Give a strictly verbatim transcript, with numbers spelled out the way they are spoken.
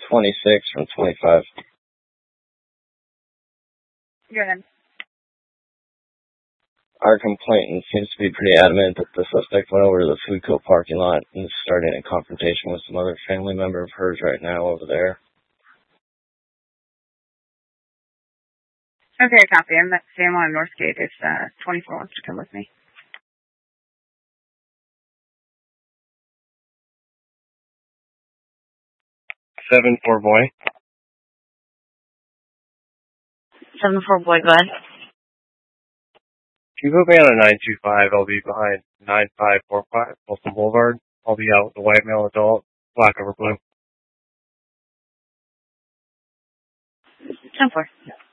twenty-six from twenty-five. Go ahead. Our complainant seems to be pretty adamant that the suspect went over to the food court parking lot and is starting a confrontation with some other family member of hers right now over there. Okay, copy. I'm at San Juan Northgate. It's uh, twenty-four wants to come with me. Seven four boy. Seven four boy, go ahead. Can you put me on a nine two five? I'll be behind nine five four five Folsom Boulevard. I'll be out with the white male adult, black over blue. ten four.